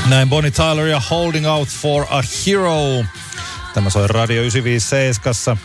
Näin Bonnie Tyler ja Holding Out for a Hero. Tämä soi Radio 957.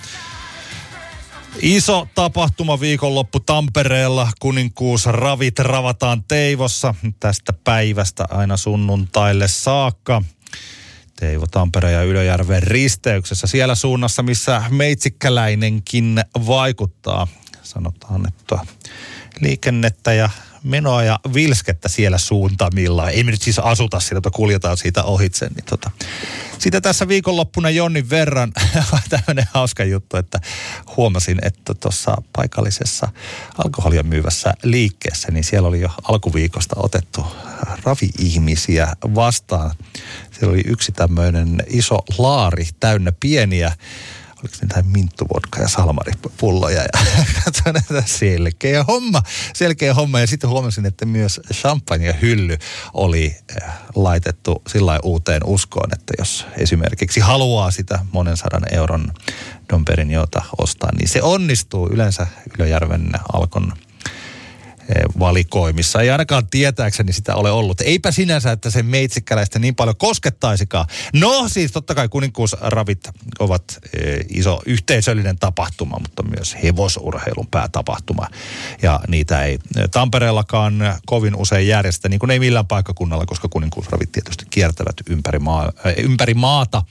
Iso tapahtuma viikonloppu Tampereella. Kuninkuusravit ravataan Teivossa tästä päivästä aina sunnuntaille saakka. Teivo, Tampere ja Ylöjärven risteyksessä. Siellä suunnassa, missä meitsikkäläinenkin vaikuttaa. Sanotaan, että liikennettä ja menoa ja vilskettä siellä suuntamilla. Ei me nyt siis asuta siellä, mutta kuljetaan siitä ohitse. Niin siitä tässä viikonloppuna jonnin verran tämmöinen hauska juttu, että huomasin, että tuossa paikallisessa alkoholia myyvässä liikkeessä, niin siellä oli jo alkuviikosta otettu ravi-ihmisiä vastaan. Siellä oli yksi tämmöinen iso laari täynnä pieniä, oliko se jotain minttuvodka ja salmaripulloja ja katsoin, että selkeä homma. Ja sitten huomasin, että myös champagne-hylly oli laitettu sillä uuteen uskoon, että jos esimerkiksi haluaa sitä monen 100 euron Dom Perignota ostaa, niin se onnistuu yleensä Ylöjärven Alkon valikoimissa. Ei ainakaan tietääkseni sitä ole ollut. Eipä sinänsä, että se meitsikkäläistä niin paljon koskettaisikaan. No siis totta kai kuninkuusravit ovat iso yhteisöllinen tapahtuma, mutta myös hevosurheilun päätapahtuma. Ja niitä ei Tampereellakaan kovin usein järjestä, niin kuin ei millään paikkakunnalla, koska kuninkuusravit tietysti kiertävät ympäri maata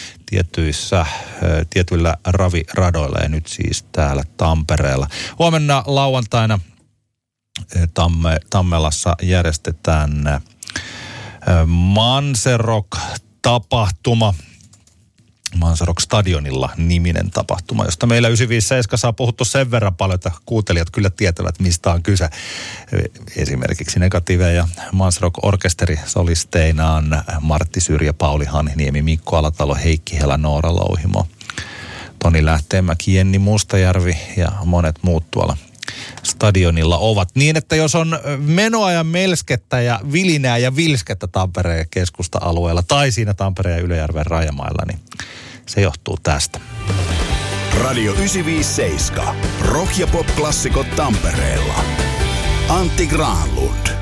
tietyillä raviradoilla ja nyt siis täällä Tampereella. Huomenna lauantaina Tammelassa järjestetään Manserok-tapahtuma. Manserok-stadionilla niminen tapahtuma, josta meillä 957 on puhuttu sen verran paljon, että kuuntelijat kyllä tietävät, mistä on kyse. Esimerkiksi Negative ja Manserok-orkesteri solisteinaan Martti Syrjä, Pauli Hanhiniemi, Mikko Alatalo, Heikki Hela, Noora Louhimo, Toni Lähteenmäki, Jenni Mustajärvi ja monet muut tuolla stadionilla ovat. Niin, että jos on menoa ja melskettä ja vilinää ja vilskettä Tampereen keskusta-alueella tai siinä Tampereen ja Ylöjärven rajamailla, niin se johtuu tästä. Radio 957. Rock- ja pop-klassikot Tampereella. Antti Granlund.